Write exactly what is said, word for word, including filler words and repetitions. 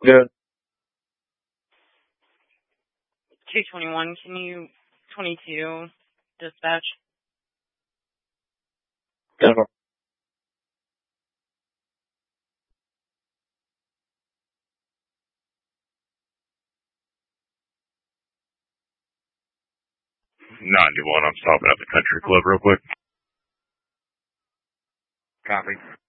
Good. two twenty-one, can you, twenty-two, dispatch? Denver. ninety-one, I'm stopping at the country club real quick. Copy.